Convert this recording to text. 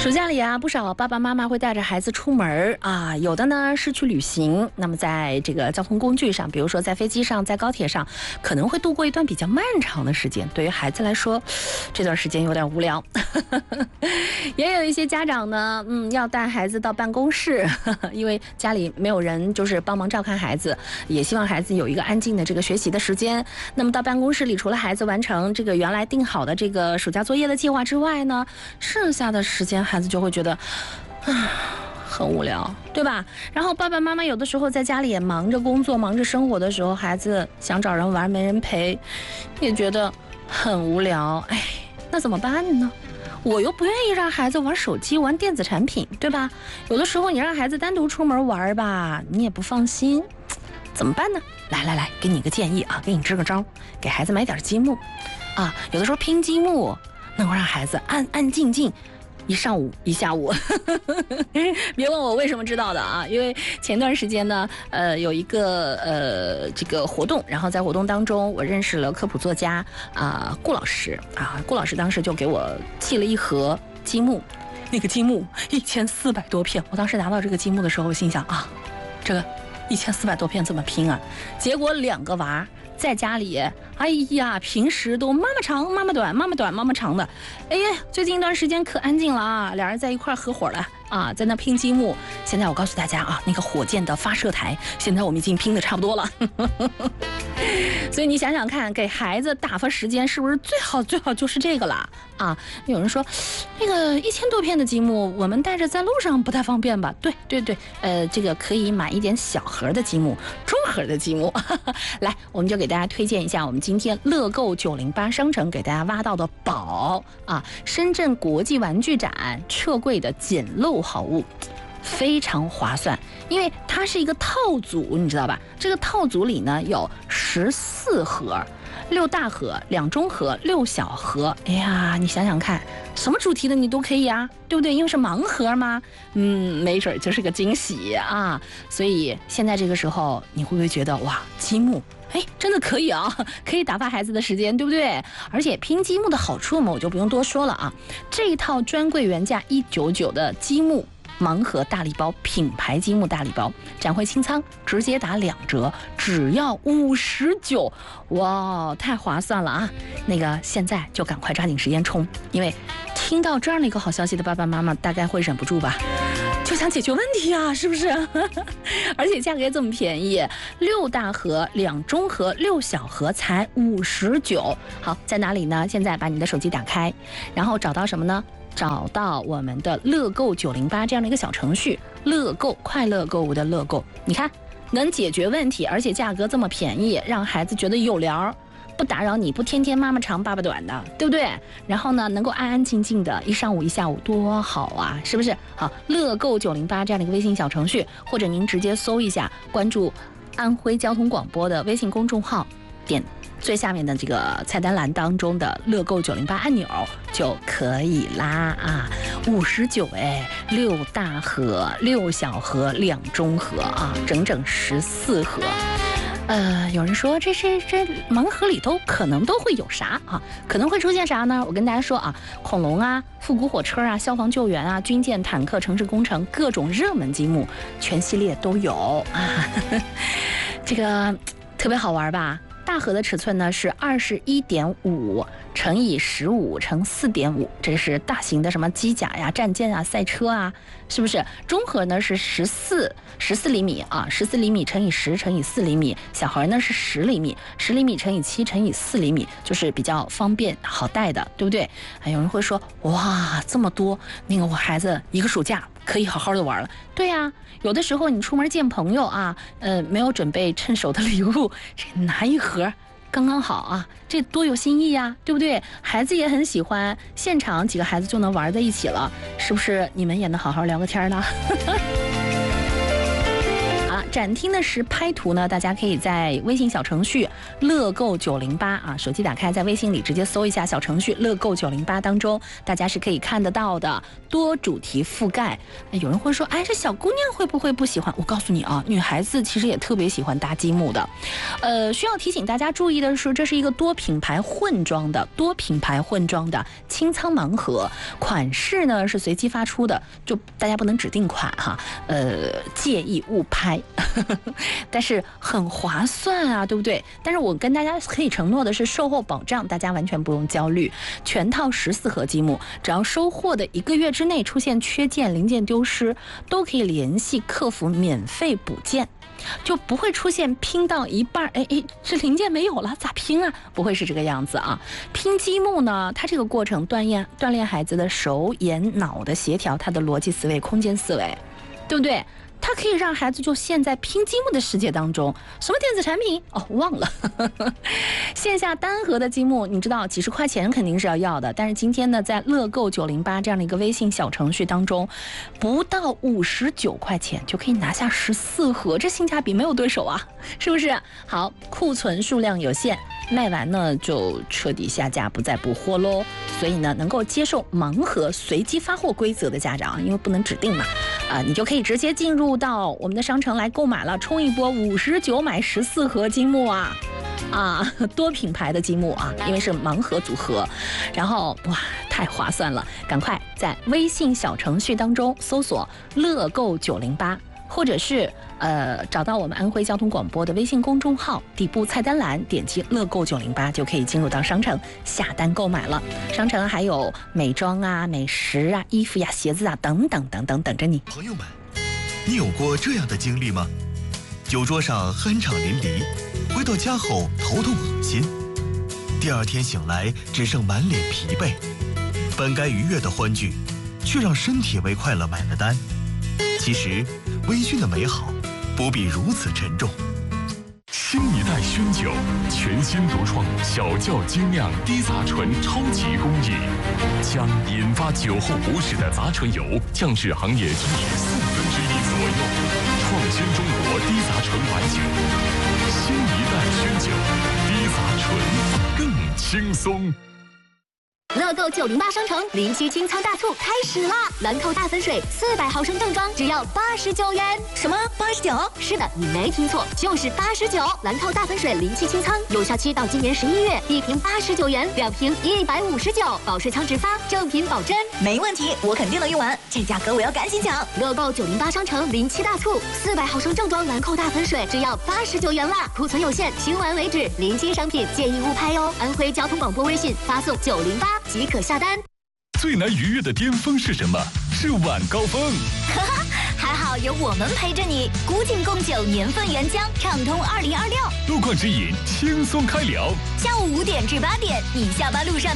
暑假里啊，不少爸爸妈妈会带着孩子出门啊，有的呢是去旅行。那么在这个交通工具上，比如说在飞机上、在高铁上，可能会度过一段比较漫长的时间。对于孩子来说，这段时间有点无聊。也有一些家长呢，要带孩子到办公室，因为家里没有人就是帮忙照看孩子，也希望孩子有一个安静的这个学习的时间。那么到办公室里，除了孩子完成这个原来定好的这个暑假作业的计划之外呢，剩下的时间孩子就会觉得很无聊，对吧？然后爸爸妈妈有的时候在家里也忙着工作、忙着生活的时候，孩子想找人玩没人陪，也觉得很无聊。哎，那怎么办呢？我又不愿意让孩子玩手机、玩电子产品，对吧？有的时候你让孩子单独出门玩吧，你也不放心，怎么办呢？来，给你一个建议啊，给你支个招，给孩子买点积木啊。有的时候拼积木能够让孩子安安静静一上午一下午。别问我为什么知道的啊，因为前段时间呢有一个这个活动，然后在活动当中我认识了科普作家顾老师啊，顾老师当时就给我寄了一盒积木，那个积木1400多片。我当时拿到这个积木的时候，我心想啊，这个1400多片怎么拼啊？结果2个娃在家里，哎呀，平时都妈妈长妈妈短，妈妈短妈妈长的，哎呀，最近一段时间可安静了啊，俩人在一块合伙了啊，在那拼积木。现在我告诉大家啊，那个火箭的发射台，现在我们已经拼得差不多了。所以你想想看，给孩子打发时间是不是最好就是这个了啊？有人说，那个1000多片的积木，我们带着在路上不太方便吧？对，这个可以买一点小盒的积木，中盒的积木。来，我们就给大家推荐一下我们今天乐购908商城给大家挖到的宝啊！深圳国际玩具展撤柜的捡漏好物。非常划算，因为它是一个套组，你知道吧？这个套组里呢有14盒，6大盒、2中盒、6小盒。哎呀，你想想看，什么主题的你都可以啊，对不对？因为是盲盒嘛，没准就是个惊喜啊。所以现在这个时候，你会不会觉得哇，积木？哎，真的可以啊，可以打发孩子的时间，对不对？而且拼积木的好处嘛，我就不用多说了啊。这一套专柜原价199的积木盲盒大礼包，品牌积木大礼包，展会清仓，直接打2折，只要59，哇，太划算了啊！那个现在就赶快抓紧时间冲，因为听到这样的一个好消息的爸爸妈妈大概会忍不住吧，就想解决问题啊，是不是？而且价格也这么便宜，6大盒、2中盒、6小盒才59。好，在哪里呢？现在把你的手机打开，然后找到什么呢？找到我们的乐购908这样的一个小程序，乐购，快乐购物的乐购，你看能解决问题，而且价格这么便宜，让孩子觉得有聊，不打扰你，不天天妈妈长爸爸短的，对不对？然后呢，能够安安静静的一上午一下午，多好啊，是不是？好，乐购908这样的一个微信小程序，或者您直接搜一下，关注安徽交通广播的微信公众号，点最下面的这个菜单栏当中的乐购908按钮就可以啦啊，59哎，6大盒、6小盒、2中盒啊，整整14盒。有人说这盲盒里头可能都会有啥啊？可能会出现啥呢？我跟大家说啊，恐龙啊、复古火车啊、消防救援啊、军舰、坦克、城市工程，各种热门积木，全系列都有啊。这个特别好玩吧？大盒的尺寸呢是21.5乘以15乘4.5，这是大型的什么机甲呀、战舰啊、赛车啊，是不是？中盒呢是14厘米啊，14厘米乘以10乘以4厘米，小盒呢是10厘米，10厘米乘以7乘以4厘米，就是比较方便好带的，对不对？有人会说，哇，这么多，那个我孩子一个暑假可以好好的玩了。对呀，有的时候你出门见朋友啊，没有准备趁手的礼物，这拿一盒刚刚好啊，这多有新意呀，对不对？孩子也很喜欢，现场几个孩子就能玩在一起了，是不是？你们也能好好聊个天呢？ 展厅的实拍图呢，大家可以在微信小程序乐购908啊，手机打开，在微信里直接搜一下小程序乐购908当中，大家是可以看得到的，多主题覆盖。有人会说，哎，这小姑娘会不会不喜欢？我告诉你啊，女孩子其实也特别喜欢搭积木的。需要提醒大家注意的是，这是一个多品牌混装的清仓盲盒，款式呢是随机发出的，就大家不能指定款哈，介意误拍，但是很划算啊，对不对？但是我跟大家可以承诺的是，售后保障大家完全不用焦虑，全套14盒积木，只要收货的1个月之内出现缺件、零件丢失，都可以联系客服免费补件。就不会出现拼到一半，这零件没有了，咋拼啊？不会是这个样子啊！拼积木呢，它这个过程锻炼孩子的手眼脑的协调，他的逻辑思维、空间思维，对不对？它可以让孩子就陷在拼积木的世界当中。什么电子产品？哦，忘了。线下单盒的积木，你知道几十块钱肯定是要的，但是今天呢，在乐购908这样的一个微信小程序当中，不到59块钱就可以拿下14盒，这性价比没有对手啊，是不是？好，库存数量有限，卖完呢就彻底下架，不再补货喽。所以呢，能够接受盲盒随机发货规则的家长，因为不能指定嘛，你就可以直接进入到我们的商城来购买了，冲一波59买14盒积木啊！多品牌的积木啊，因为是盲盒组合，然后哇，太划算了！赶快在微信小程序当中搜索乐购908，或者是找到我们安徽交通广播的微信公众号，底部菜单栏点击乐购908就可以进入到商城下单购买了。商城还有美妆啊、美食啊、衣服呀、鞋子啊等等等等等着你。 朋友们，你有过这样的经历吗？酒桌上酣畅淋漓，回到家后头痛恶心，第二天醒来只剩满脸疲惫，本该愉悦的欢聚，却让身体为快乐买了单。其实微醺的美好不必如此沉重。 新一代熏酒，全新独创小窖精酿低杂醇超级工艺，将引发酒后不适的杂醇油降至行业均值1/4左右，创新中国低杂醇白酒。新一代熏酒，低杂醇更轻松。 乐购908商城临期清仓大促开始啦！兰蔻大粉水400毫升正装只要89元。什么89？是的，你没听错，就是89。兰蔻大粉水临期清仓，有效期到今年11月，1瓶89元，2瓶159，保税仓直发，正品保真。 没问题，我肯定能用完，这价格我要赶紧抢！ 乐购908商城临期大促，400毫升正装兰蔻大粉水只要89元啦，库存有限，清完为止，临期商品建议勿拍哦。安徽交通广播微信发送908。即可下单。 最难逾越的巅峰是什么？是晚高峰。 还好有我们陪着你，古井贡酒年份原浆，畅通2026。 路况指引，轻松开聊。 下午5点至8点，你下班路上